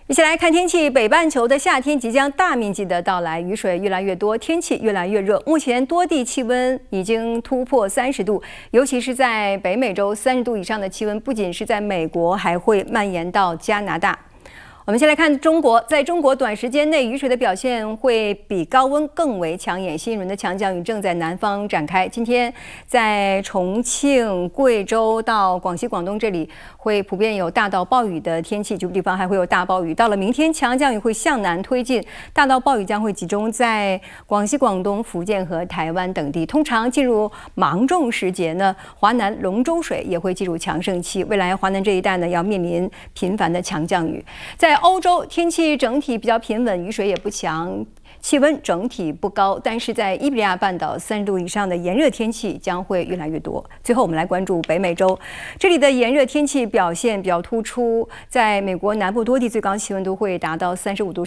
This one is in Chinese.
一起来看天气，北半球的夏天即将大面积的到来，雨水越来越多，天气越来越热。目前多地气温已经突破30度，尤其是在北美洲，30度以上的气温不仅是在美国，还会蔓延到加拿大。我们先来看中国，在中国短时间内雨水的表现会比高温更为抢眼，新一轮的强降雨正在南方展开。今天在重庆、贵州到广西、广东这里会普遍有大到暴雨的天气，局部地方还会有大暴雨。到了明天，强降雨会向南推进，大到暴雨将会集中在广西、广东、福建和台湾等地。通常进入芒种时节呢，华南龙舟水也会进入强盛期，未来华南这一带呢要面临频繁的强降雨。在欧洲天气整体比较平稳，雨水也不强，气温整体不高，但是在伊比利亚半岛30度以上的炎热天气将会越来越多。最后我们来关注北美洲，这里的炎热天气表现比较突出，在美国南部多地最高气温都会达到35度。